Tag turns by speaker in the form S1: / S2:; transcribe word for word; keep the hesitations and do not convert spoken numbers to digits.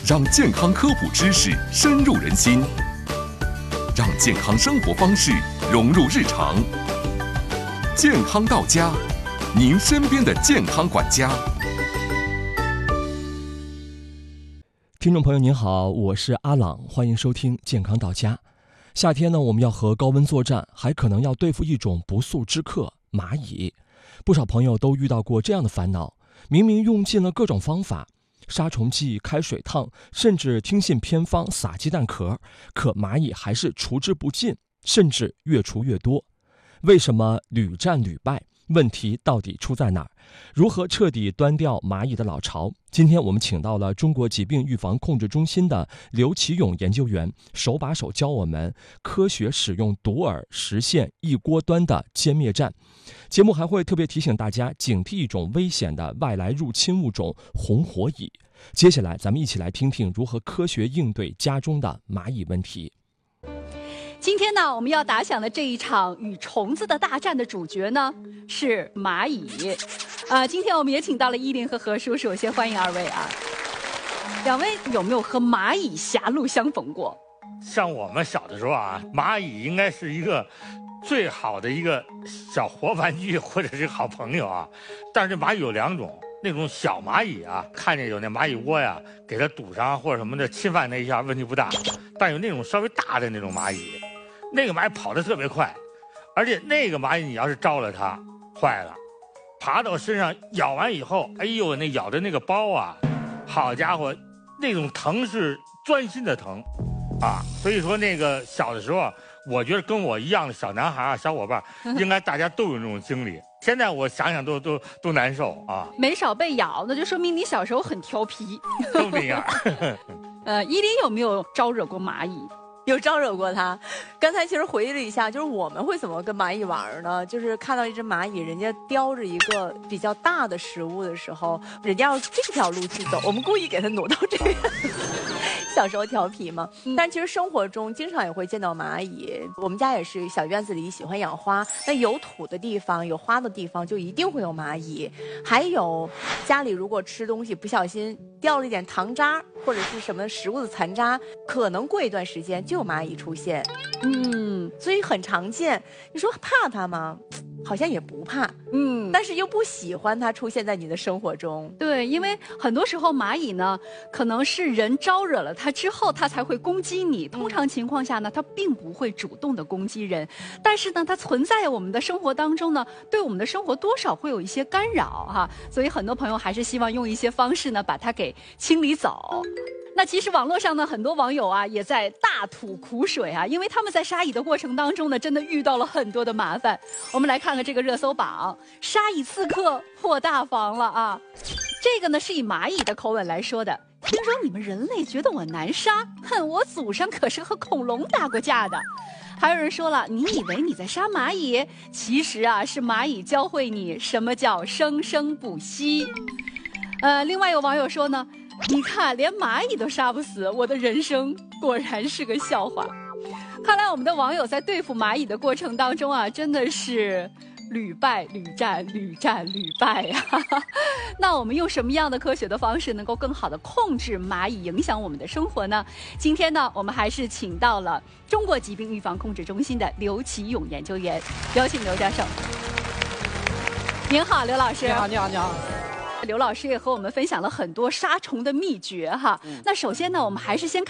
S1: 让健康科普知识深入人心，让健康生活方式融入日常。健康到家，您身边的健康管家。
S2: 听众朋友您好，我是阿朗，欢迎收听健康到家。夏天呢，我们要和高温作战，还可能要对付一种不速之客——蚂蚁。不少朋友都遇到过这样的烦恼，明明用尽了各种方法，杀虫剂、开水烫，甚至听信偏方撒鸡蛋壳，可蚂蚁还是除之不尽，甚至越除越多。为什么屡战屡败？问题到底出在哪儿？如何彻底端掉蚂蚁的老巢？今天我们请到了中国疾病预防控制中心的刘奇勇研究员，手把手教我们科学使用毒饵，实现一锅端的歼灭战。节目还会特别提醒大家警惕一种危险的外来入侵物种红火蚁。接下来咱们一起来听听如何科学应对家中的蚂蚁问题。
S3: 今天呢，我们要打响的这一场与虫子的大战的主角呢是蚂蚁。啊、呃，今天我们也请到了依林和何叔，首先欢迎二位啊。两位有没有和蚂蚁狭路相逢过？
S4: 像我们小的时候啊，蚂蚁应该是一个最好的一个小活玩具或者是好朋友啊。但是蚂蚁有两种，那种小蚂蚁啊，看见有那蚂蚁窝呀，给它堵上或者什么的，侵犯那一下问题不大。但有那种稍微大的那种蚂蚁，那个蚂蚁跑得特别快，而且那个蚂蚁你要是招了它，坏了，爬到身上咬完以后，哎呦，那咬的那个包啊，好家伙，那种疼是钻心的疼啊。所以说那个小的时候，我觉得跟我一样的小男孩啊、小伙伴，应该大家都有这种经历。现在我想想都都都难受啊。
S3: 没少被咬，那就说明你小时候很调皮。
S4: 都那样。
S3: 呃，依林有没有招惹过蚂蚁？
S5: 有招惹过它。刚才其实回忆了一下，就是我们会怎么跟蚂蚁玩呢？就是看到一只蚂蚁，人家叼着一个比较大的食物的时候，人家要这条路去走，我们故意给它挪到这边。小时候调皮嘛，但其实生活中经常也会见到蚂蚁。我们家也是小院子里喜欢养花，那有土的地方、有花的地方就一定会有蚂蚁。还有家里如果吃东西不小心掉了一点糖渣或者是什么食物的残渣，可能过一段时间就有蚂蚁出现。嗯，所以很常见。你说怕它吗？好像也不怕，嗯，但是又不喜欢它出现在你的生活中。
S3: 对，因为很多时候蚂蚁呢，可能是人招惹了它之后，它才会攻击你。通常情况下呢，它并不会主动的攻击人，但是呢，它存在我们的生活当中呢，对我们的生活多少会有一些干扰哈。所以很多朋友还是希望用一些方式呢，把它给清理走。那其实网络上呢，很多网友啊也在大吐苦水啊，因为他们在杀蚁的过程当中呢，真的遇到了很多的麻烦。我们来看看这个热搜榜，杀蚁刺客破大防了啊！这个呢是以蚂蚁的口吻来说的。听说你们人类觉得我难杀，哼，我祖上可是和恐龙打过架的。还有人说了，你以为你在杀蚂蚁，其实啊是蚂蚁教会你什么叫生生不息。呃，另外有网友说呢，你看连蚂蚁都杀不死，我的人生果然是个笑话。看来我们的网友在对付蚂蚁的过程当中啊，真的是屡败屡战屡战屡败呀、啊。那我们用什么样的科学的方式能够更好的控制蚂蚁影响我们的生活呢？今天呢，我们还是请到了中国疾病预防控制中心的刘奇勇研究员，有请刘教授。您好，刘老师。
S6: 你好，你好，你好。
S3: 刘老师也和我们分享了很多杀虫的秘诀哈。嗯、那首先呢，我们还是先看